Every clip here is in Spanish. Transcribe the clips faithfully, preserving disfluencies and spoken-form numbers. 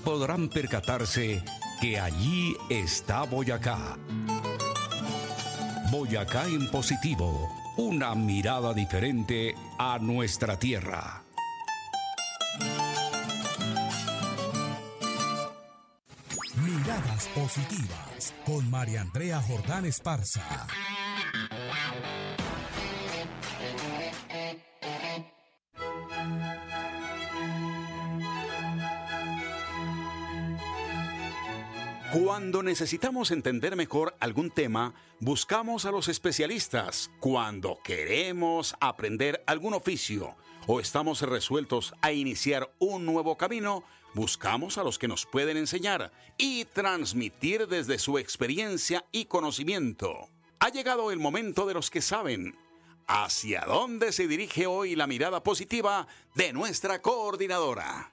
podrán percatarse que allí está Boyacá. Boyacá en positivo, una mirada diferente a nuestra tierra. Miradas positivas con María Andrea Jordán Esparza. Cuando necesitamos entender mejor algún tema, buscamos a los especialistas. Cuando queremos aprender algún oficio o estamos resueltos a iniciar un nuevo camino, buscamos a los que nos pueden enseñar y transmitir desde su experiencia y conocimiento. Ha llegado el momento de los que saben. ¿Hacia dónde se dirige hoy la mirada positiva de nuestra coordinadora?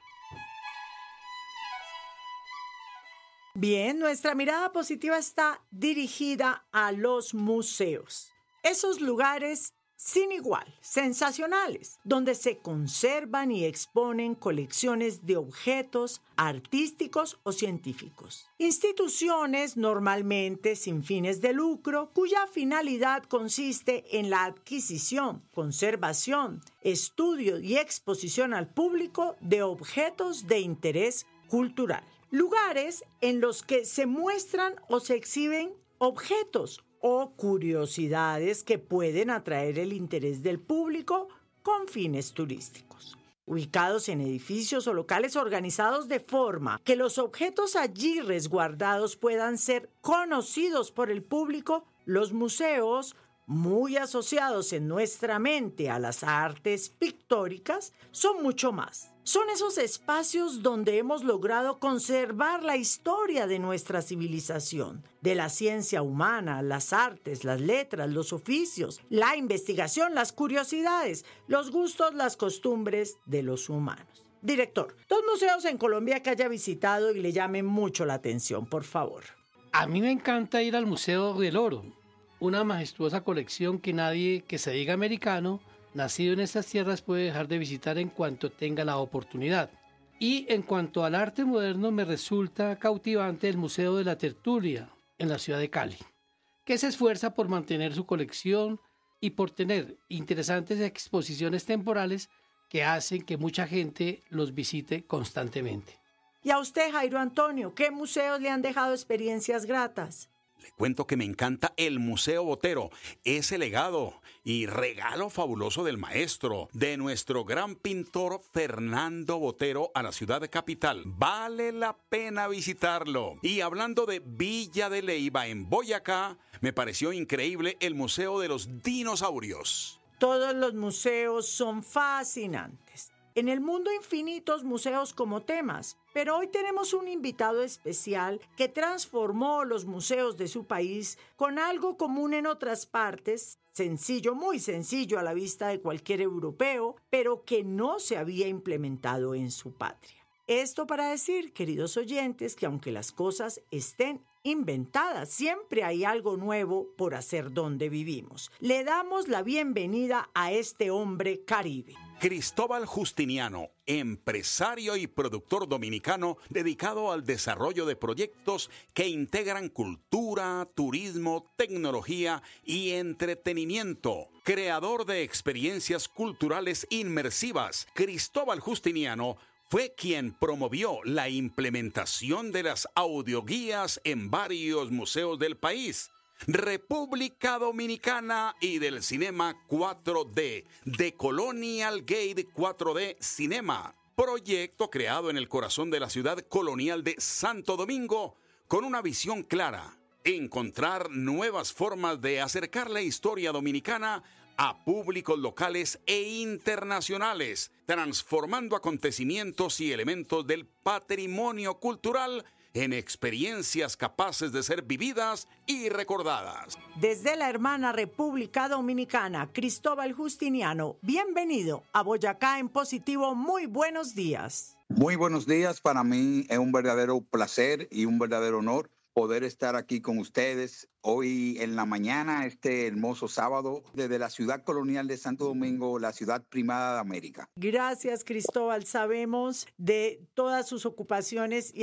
Bien, nuestra mirada positiva está dirigida a los museos. Esos lugares sin igual, sensacionales, donde se conservan y exponen colecciones de objetos artísticos o científicos. Instituciones normalmente sin fines de lucro, cuya finalidad consiste en la adquisición, conservación, estudio y exposición al público de objetos de interés cultural. Lugares en los que se muestran o se exhiben objetos o curiosidades que pueden atraer el interés del público con fines turísticos. Ubicados en edificios o locales organizados de forma que los objetos allí resguardados puedan ser conocidos por el público, los museos, muy asociados en nuestra mente a las artes pictóricas, son mucho más. Son esos espacios donde hemos logrado conservar la historia de nuestra civilización, de la ciencia humana, las artes, las letras, los oficios, la investigación, las curiosidades, los gustos, las costumbres de los humanos. Director, dos museos en Colombia que haya visitado y le llamen mucho la atención, por favor. A mí me encanta ir al Museo del Oro, una majestuosa colección que nadie que se diga americano nacido en estas tierras puede dejar de visitar en cuanto tenga la oportunidad. Y en cuanto al arte moderno, me resulta cautivante el Museo de la Tertulia en la ciudad de Cali, que se esfuerza por mantener su colección y por tener interesantes exposiciones temporales que hacen que mucha gente los visite constantemente. ¿Y a usted, Jairo Antonio, qué museos le han dejado experiencias gratas? Le cuento que me encanta el Museo Botero, ese legado y regalo fabuloso del maestro, de nuestro gran pintor Fernando Botero a la ciudad capital. Vale la pena visitarlo. Y hablando de Villa de Leyva en Boyacá, me pareció increíble el Museo de los Dinosaurios. Todos los museos son fascinantes. En el mundo infinitos museos como temas, pero hoy tenemos un invitado especial que transformó los museos de su país con algo común en otras partes, sencillo, muy sencillo a la vista de cualquier europeo, pero que no se había implementado en su patria. Esto para decir, queridos oyentes, que aunque las cosas estén inventadas, siempre hay algo nuevo por hacer donde vivimos. Le damos la bienvenida a este hombre caribe. Cristóbal Justiniano, empresario y productor dominicano dedicado al desarrollo de proyectos que integran cultura, turismo, tecnología y entretenimiento. Creador de experiencias culturales inmersivas, Cristóbal Justiniano fue quien promovió la implementación de las audioguías en varios museos del país, República Dominicana y del Cinema cuatro D, de Colonial Gate cuatro D Cinema, proyecto creado en el corazón de la ciudad colonial de Santo Domingo con una visión clara: encontrar nuevas formas de acercar la historia dominicana a públicos locales e internacionales, transformando acontecimientos y elementos del patrimonio cultural en experiencias capaces de ser vividas y recordadas. Desde la hermana República Dominicana, Cristóbal Justiniano, bienvenido a Boyacá en Positivo. Muy buenos días. Muy buenos días. Para mí es un verdadero placer y un verdadero honor poder estar aquí con ustedes hoy en la mañana, este hermoso sábado, desde la ciudad colonial de Santo Domingo, la ciudad primada de América. Gracias, Cristóbal. Sabemos de todas sus ocupaciones y